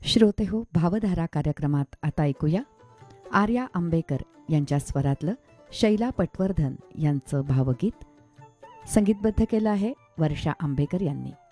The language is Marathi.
श्रोते हो, भावधारा कार्यक्रमात आता ऐकूया आर्या आंबेकर यांच्या स्वरातलं शैला पटवर्धन यांचं भावगीत. संगीतबद्ध केलं आहे वर्षा आंबेकर यांनी.